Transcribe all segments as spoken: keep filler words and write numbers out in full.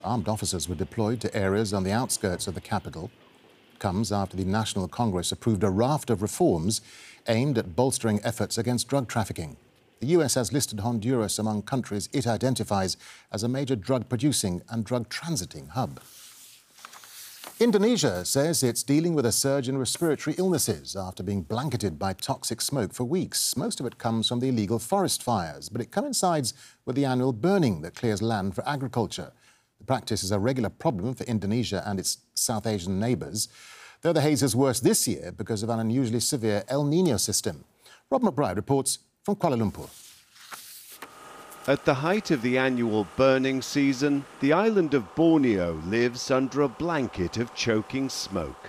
Armed officers were deployed to areas on the outskirts of the capital. Comes after the National Congress approved a raft of reforms aimed at bolstering efforts against drug trafficking. The U S has listed Honduras among countries it identifies as a major drug-producing and drug-transiting hub. Indonesia says it's dealing with a surge in respiratory illnesses after being blanketed by toxic smoke for weeks. Most of it comes from the illegal forest fires, but it coincides with the annual burning that clears land for agriculture. The practice is a regular problem for Indonesia and its South Asian neighbours, though the haze is worse this year because of an unusually severe El Niño system. Rob McBride reports from Kuala Lumpur. At the height of the annual burning season, the island of Borneo lives under a blanket of choking smoke.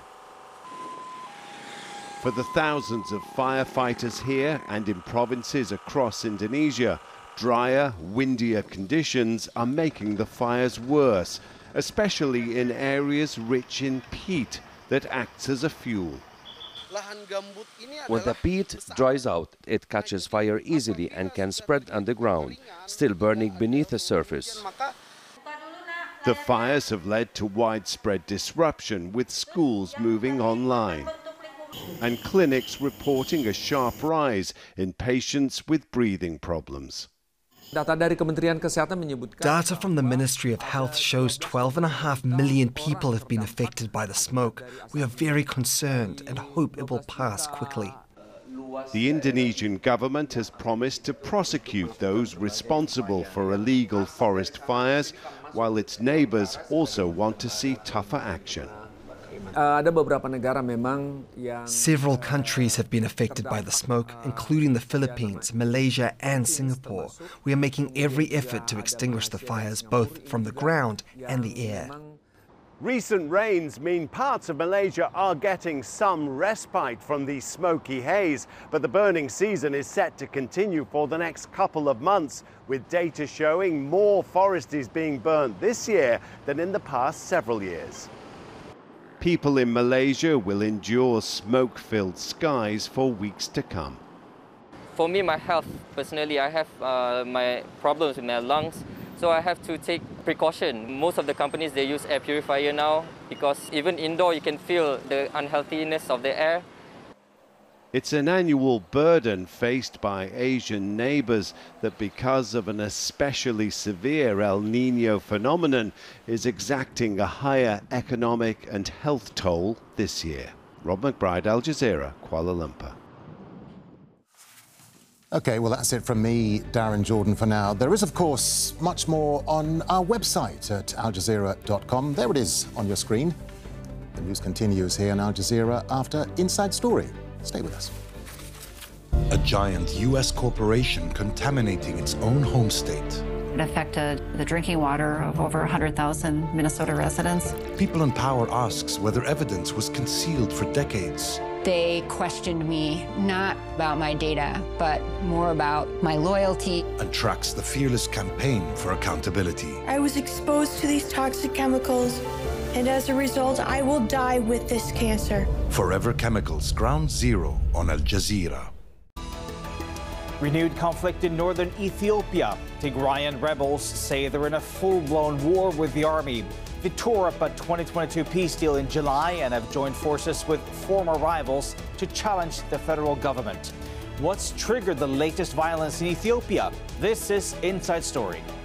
For the thousands of firefighters here and in provinces across Indonesia, drier, windier conditions are making the fires worse, especially in areas rich in peat that acts as a fuel. When the peat dries out, it catches fire easily and can spread underground, still burning beneath the surface. The fires have led to widespread disruption, with schools moving online and clinics reporting a sharp rise in patients with breathing problems. Data from the Ministry of Health shows twelve and a half million people have been affected by the smoke. We are very concerned and hope it will pass quickly. The Indonesian government has promised to prosecute those responsible for illegal forest fires, while its neighbours also want to see tougher action. Several countries have been affected by the smoke, including the Philippines, Malaysia and Singapore. We are making every effort to extinguish the fires, both from the ground and the air. Recent rains mean parts of Malaysia are getting some respite from the smoky haze, but the burning season is set to continue for the next couple of months, with data showing more forest is being burnt this year than in the past several years. People in Malaysia will endure smoke-filled skies for weeks to come. For me, my health, personally, I have uh, my problems with my lungs, so I have to take precaution. Most of the companies, they use air purifier now, because even indoor you can feel the unhealthiness of the air. It's an annual burden faced by Asian neighbours that, because of an especially severe El Niño phenomenon, is exacting a higher economic and health toll this year. Rob McBride, Al Jazeera, Kuala Lumpur. OK, well, that's it from me, Darren Jordan, for now. There is, of course, much more on our website at al jazeera dot com. There it is on your screen. The news continues here on Al Jazeera after Inside Story. Stay with us. A giant U S corporation contaminating its own home state. It affected the drinking water of over one hundred thousand Minnesota residents. People in Power asks whether evidence was concealed for decades. They questioned me, not about my data, but more about my loyalty. And tracks the fearless campaign for accountability. I was exposed to these toxic chemicals, and as a result, I will die with this cancer. Forever Chemicals, Ground Zero on Al Jazeera. Renewed conflict in northern Ethiopia. Tigrayan rebels say they're in a full-blown war with the army. They tore up a twenty twenty-two peace deal in July and have joined forces with former rivals to challenge the federal government. What's triggered the latest violence in Ethiopia? This is Inside Story.